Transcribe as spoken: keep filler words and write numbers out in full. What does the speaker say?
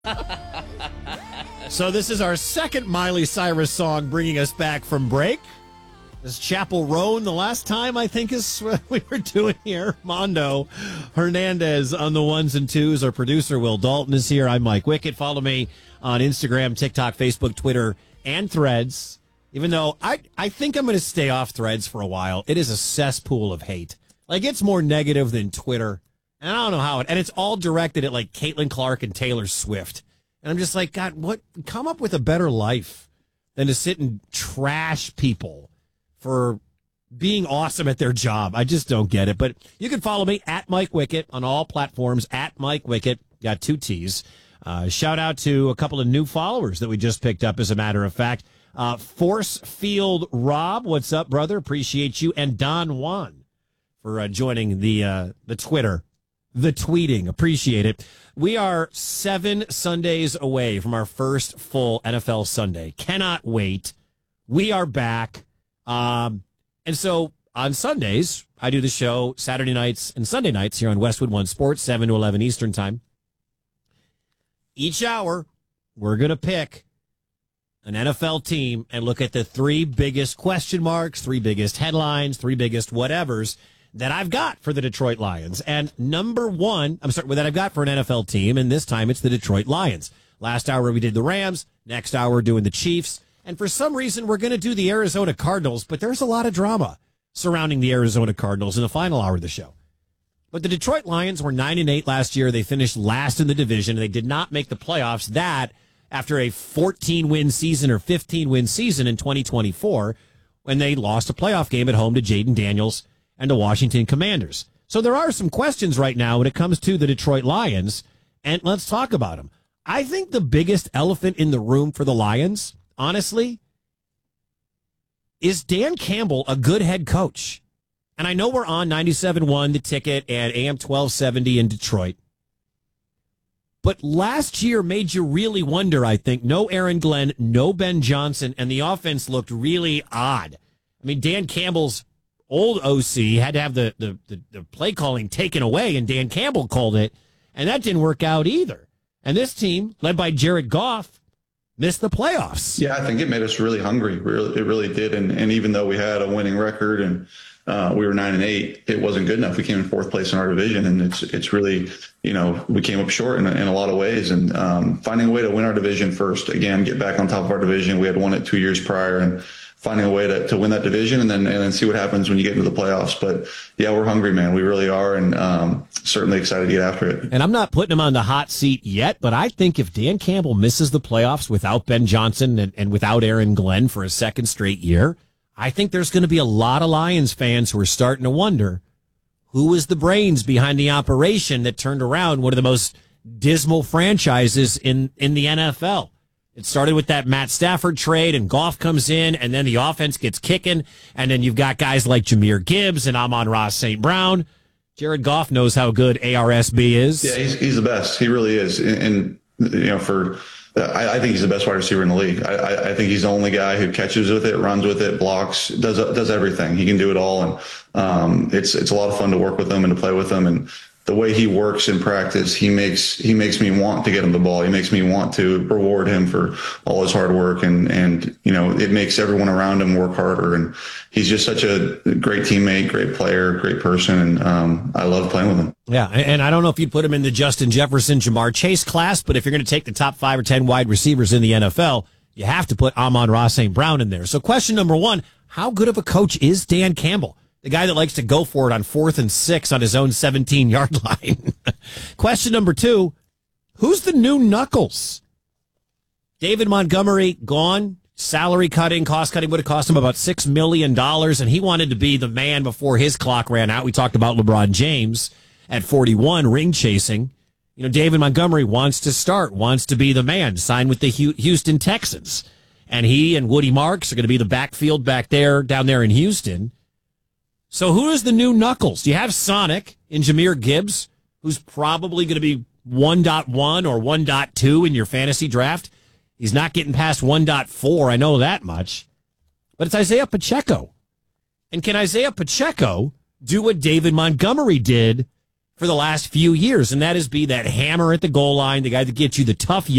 So this is our second Miley Cyrus song bringing us back from break. This Chapel Roan, the last time I think is what we were doing here. Mondo Hernandez on the ones and twos. Our producer, Will Dalton, is here. I'm Mike Wickett. Follow me on Instagram, TikTok, Facebook, Twitter, and Threads. Even though I, I think I'm going to stay off Threads for a while. It is a cesspool of hate. Like, it's more negative than Twitter. And I don't know how it, and it's all directed at like Caitlin Clark and Taylor Swift. And I'm just like, God, what? Come up with a better life than to sit and trash people for being awesome at their job. I just don't get it. But you can follow me at Mike Wickett on all platforms, at Mike Wickett. Got two T's. Uh, shout out to a couple of new followers that we just picked up, as a matter of fact. Uh, Force Field Rob, what's up, brother? Appreciate you. And Don Juan for uh, joining the uh, the Twitter. The tweeting. Appreciate it. We are seven Sundays away from our first full N F L Sunday. Cannot wait. We are back. Um, and so on Sundays, I do the show Saturday nights and Sunday nights here on Westwood One Sports, seven to eleven Eastern time. Each hour, we're going to pick an N F L team and look at the three biggest question marks, three biggest headlines, three biggest whatevers that I've got for the Detroit Lions. And number one, I'm sorry, that I've got for an N F L team, and this time it's the Detroit Lions. Last hour we did the Rams. Next hour we're doing the Chiefs. And for some reason we're going to do the Arizona Cardinals, but there's a lot of drama surrounding the Arizona Cardinals in the final hour of the show. But the Detroit Lions were nine and eight last year. They finished last in the division. They did not make the playoffs. That after a fourteen-win season or fifteen-win season in twenty twenty-four when they lost a playoff game at home to Jaden Daniels and the Washington Commanders. So there are some questions right now when it comes to the Detroit Lions, and let's talk about them. I think the biggest elephant in the room for the Lions, honestly, is Dan Campbell a good head coach? And I know we're on ninety-seven point one, The Ticket, and A M twelve seventy in Detroit. But last year made you really wonder, I think. No Aaron Glenn, no Ben Johnson, and the offense looked really odd. I mean, Dan Campbell's old O C had to have the, the, the, the play calling taken away, and Dan Campbell called it, and that didn't work out either. And this team, led by Jared Goff, missed the playoffs. Yeah, I think it made us really hungry. Really, it really did. And, and even though we had a winning record and uh, we were nine and eight, it wasn't good enough. We came in fourth place in our division, and it's it's really, you know, we came up short in, in a lot of ways. And um, finding a way to win our division first, again, get back on top of our division. We had won it two years prior, and finding a way to, to win that division and then and then see what happens when you get into the playoffs. But yeah, we're hungry, man. We really are, and um, certainly excited to get after it. And I'm not putting him on the hot seat yet, but I think if Dan Campbell misses the playoffs without Ben Johnson and, and without Aaron Glenn for a second straight year, I think there's going to be a lot of Lions fans who are starting to wonder who was the brains behind the operation that turned around one of the most dismal franchises in, in the N F L. It started with that Matt Stafford trade, and Goff comes in, and then the offense gets kicking, and then you've got guys like Jahmyr Gibbs and Amon-Ra Saint Brown. Jared Goff knows how good A R S B is. Yeah, he's, he's the best. He really is. And, and you know, for I, I think he's the best wide receiver in the league. I, I, I think he's the only guy who catches with it, runs with it, blocks, does does everything. He can do it all, and um, it's it's a lot of fun to work with him and to play with him. And the way he works in practice, he makes he makes me want to get him the ball. He makes me want to reward him for all his hard work, and and you know, it makes everyone around him work harder. And he's just such a great teammate, great player, great person, and um, I love playing with him. Yeah, and I don't know if you'd put him in the Justin Jefferson, Jamar Chase class, but if you're going to take the top five or ten wide receivers in the N F L, you have to put Amon-Ra Saint Brown in there. So question number one, how good of a coach is Dan Campbell? The guy that likes to go for it on fourth and six on his own seventeen-yard line. Question number two, who's the new Knuckles? David Montgomery gone, salary cutting, cost cutting would have cost him about six million dollars, and he wanted to be the man before his clock ran out. We talked about LeBron James at forty-one, ring chasing. You know, David Montgomery wants to start, wants to be the man, signed with the Houston Texans. And he and Woody Marks are going to be the backfield back there, down there in Houston. So who is the new Knuckles? Do you have Sonic in Jahmyr Gibbs, who's probably going to be one point one or one point two in your fantasy draft? He's not getting past one point four, I know that much. But it's Isaiah Pacheco. And can Isaiah Pacheco do what David Montgomery did for the last few years, and that is be that hammer at the goal line, the guy that gets you the tough